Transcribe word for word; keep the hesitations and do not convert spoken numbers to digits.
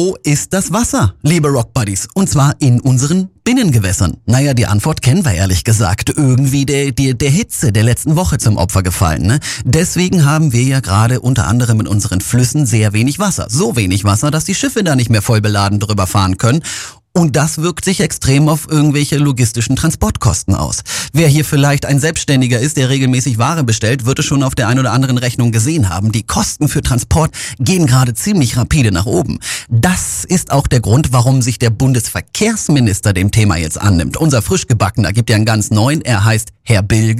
Wo ist das Wasser, liebe Rockbuddies? Und zwar in unseren Binnengewässern. Naja, die Antwort kennen wir ehrlich gesagt. Irgendwie der, der, der Hitze der letzten Woche zum Opfer gefallen, ne? Deswegen haben wir ja gerade unter anderem in unseren Flüssen sehr wenig Wasser. So wenig Wasser, dass die Schiffe da nicht mehr voll beladen drüber fahren können. Und das wirkt sich extrem auf irgendwelche logistischen Transportkosten aus. Wer hier vielleicht ein Selbstständiger ist, der regelmäßig Ware bestellt, wird es schon auf der einen oder anderen Rechnung gesehen haben. Die Kosten für Transport gehen gerade ziemlich rapide nach oben. Das ist auch der Grund, warum sich der Bundesverkehrsminister dem Thema jetzt annimmt. Unser Frischgebackener gibt ja einen ganz neuen, er heißt Herr Bilge.